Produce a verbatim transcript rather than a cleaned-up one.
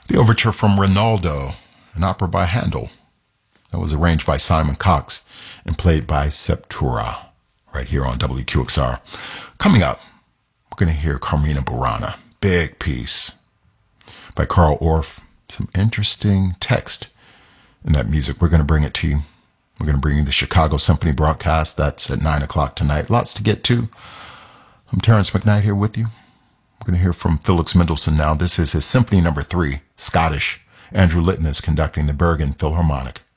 The overture from Rinaldo, an opera by Handel. That was arranged by Simon Cox and played by Septura, right here on W Q X R. Coming up, we're going to hear Carmina Burana, big piece by Carl Orff. Some interesting text in that music. We're going to bring it to you. We're going to bring you the Chicago Symphony broadcast. That's at nine o'clock tonight. Lots to get to. I'm Terrence McKnight here with you. We're going to hear from Felix Mendelssohn now. This is his Symphony Number Three, Scottish. Andrew Litton is conducting the Bergen Philharmonic.